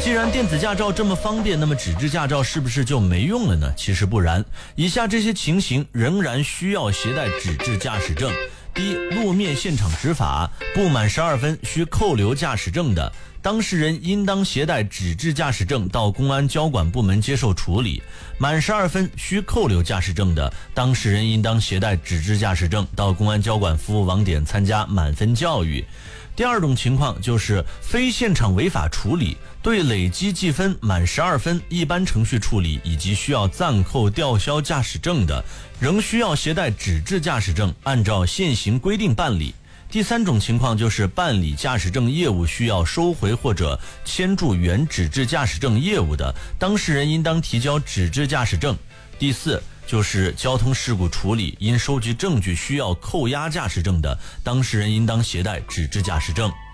既然电子驾照这么方便，那么纸质驾照是不是就没用了呢？其实不然，以下这些情形仍然需要携带纸质驾驶证。第一，路面现场执法，不满12分需扣留驾驶证的，当事人应当携带纸质驾驶证到公安交管部门接受处理；满12分需扣留驾驶证的，当事人应当携带纸质驾驶证到公安交管服务网点参加满分教育。第二种情况就是非现场违法处理，对累积记分满12分一般程序处理以及需要暂扣吊销驾驶证的，仍需要携带纸质驾驶证，按照现行规定办理。第三种情况就是办理驾驶证业务需要收回或者签注原纸质驾驶证业务的，当事人应当提交纸质驾驶证。第四就是交通事故处理因收集证据需要扣押驾驶证的，当事人应当携带纸质驾驶证。